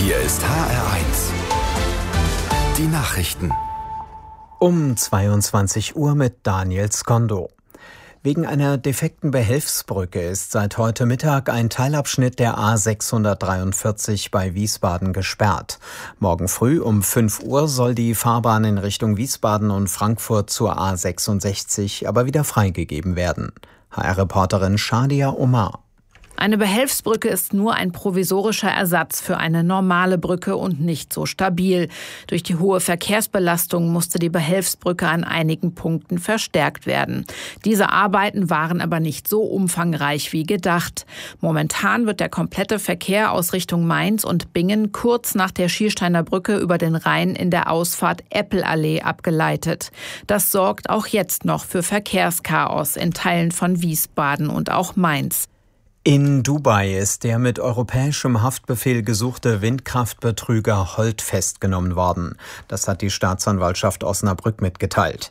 Hier ist HR1. Die Nachrichten. Um 22 Uhr mit Daniel Skondo. Wegen einer defekten Behelfsbrücke ist seit heute Mittag ein Teilabschnitt der A643 bei Wiesbaden gesperrt. Morgen früh um 5 Uhr soll die Fahrbahn in Richtung Wiesbaden und Frankfurt zur A66 aber wieder freigegeben werden. HR-Reporterin Shadia Omar. Eine Behelfsbrücke ist nur ein provisorischer Ersatz für eine normale Brücke und nicht so stabil. Durch die hohe Verkehrsbelastung musste die Behelfsbrücke an einigen Punkten verstärkt werden. Diese Arbeiten waren aber nicht so umfangreich wie gedacht. Momentan wird der komplette Verkehr aus Richtung Mainz und Bingen kurz nach der Schiersteiner Brücke über den Rhein in der Ausfahrt Eppelallee abgeleitet. Das sorgt auch jetzt noch für Verkehrschaos in Teilen von Wiesbaden und auch Mainz. In Dubai ist der mit europäischem Haftbefehl gesuchte Windkraftbetrüger Holt festgenommen worden. Das hat die Staatsanwaltschaft Osnabrück mitgeteilt.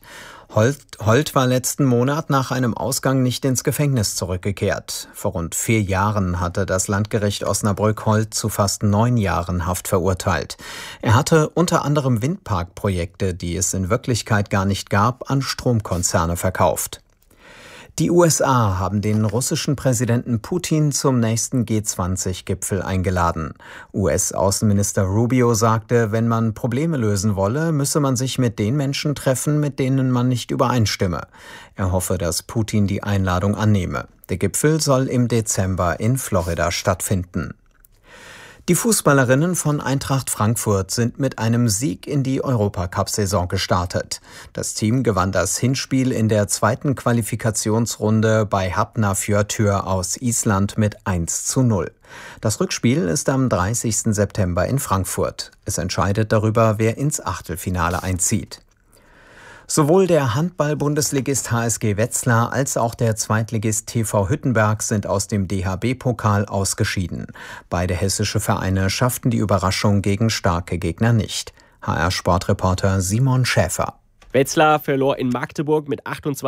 Holt war letzten Monat nach einem Ausgang nicht ins Gefängnis zurückgekehrt. Vor rund 4 Jahren hatte das Landgericht Osnabrück Holt zu fast 9 Jahren Haft verurteilt. Er hatte unter anderem Windparkprojekte, die es in Wirklichkeit gar nicht gab, an Stromkonzerne verkauft. Die USA haben den russischen Präsidenten Putin zum nächsten G20-Gipfel eingeladen. US-Außenminister Rubio sagte, wenn man Probleme lösen wolle, müsse man sich mit den Menschen treffen, mit denen man nicht übereinstimme. Er hoffe, dass Putin die Einladung annehme. Der Gipfel soll im Dezember in Florida stattfinden. Die Fußballerinnen von Eintracht Frankfurt sind mit einem Sieg in die Europacup-Saison gestartet. Das Team gewann das Hinspiel in der 2. Qualifikationsrunde bei Hafnarfjörður aus Island mit 1:0. Das Rückspiel ist am 30. September in Frankfurt. Es entscheidet darüber, wer ins Achtelfinale einzieht. Sowohl der Handball-Bundesligist HSG Wetzlar als auch der Zweitligist TV Hüttenberg sind aus dem DHB-Pokal ausgeschieden. Beide hessische Vereine schafften die Überraschung gegen starke Gegner nicht. HR-Sportreporter Simon Schäfer. Wetzlar verlor in Magdeburg mit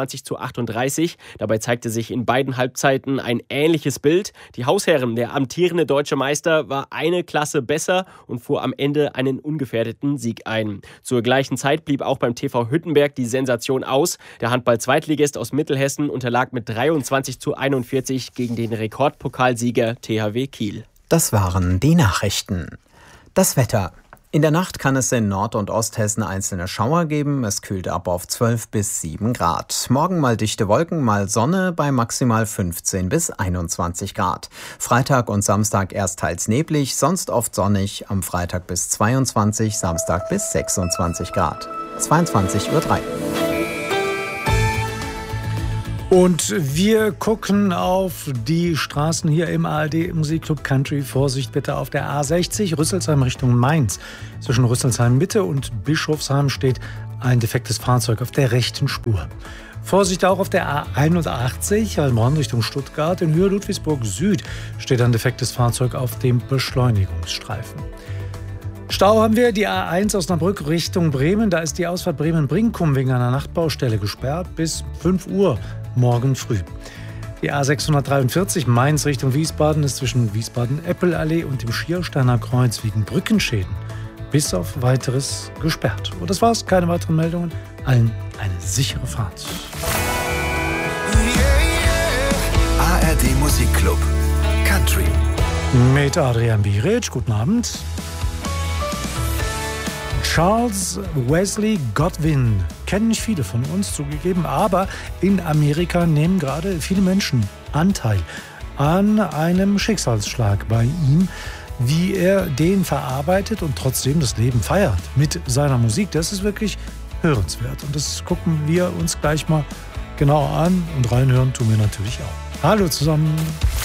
28:38. Dabei zeigte sich in beiden Halbzeiten ein ähnliches Bild. Die Hausherren, der amtierende deutsche Meister, war eine Klasse besser und fuhr am Ende einen ungefährdeten Sieg ein. Zur gleichen Zeit blieb auch beim TV Hüttenberg die Sensation aus. Der Handball-Zweitligist aus Mittelhessen unterlag mit 23:41 gegen den Rekordpokalsieger THW Kiel. Das waren die Nachrichten. Das Wetter. In der Nacht kann es in Nord- und Osthessen einzelne Schauer geben. Es kühlt ab auf 12 bis 7 Grad. Morgen mal dichte Wolken, mal Sonne bei maximal 15 bis 21 Grad. Freitag und Samstag erst teils neblig, sonst oft sonnig. Am Freitag bis 22, Samstag bis 26 Grad. 22:03 Uhr. Und wir gucken auf die Straßen hier im ARD Musikclub Country. Vorsicht bitte auf der A60 Rüsselsheim Richtung Mainz. Zwischen Rüsselsheim Mitte und Bischofsheim steht ein defektes Fahrzeug auf der rechten Spur. Vorsicht auch auf der A81 Heilbronn Richtung Stuttgart. In Höhe Ludwigsburg Süd steht ein defektes Fahrzeug auf dem Beschleunigungsstreifen. Stau haben wir, die A1 Osnabrück Richtung Bremen. Da ist die Ausfahrt Bremen-Brinkum wegen einer Nachtbaustelle gesperrt bis 5 Uhr morgen früh. Die A643 Mainz Richtung Wiesbaden ist zwischen Wiesbaden-Eppelallee und dem Schiersteiner Kreuz wegen Brückenschäden bis auf Weiteres gesperrt. Und das war's, keine weiteren Meldungen. Allen eine sichere Fahrt. ARD Musikclub Country. Mit Adrian Biric, guten Abend. Charles Wesley Godwin kennen nicht viele von uns zugegeben, aber in Amerika nehmen gerade viele Menschen Anteil an einem Schicksalsschlag bei ihm, wie er den verarbeitet und trotzdem das Leben feiert mit seiner Musik. Das ist wirklich hörenswert und das gucken wir uns gleich mal genau an und reinhören tun wir natürlich auch. Hallo zusammen.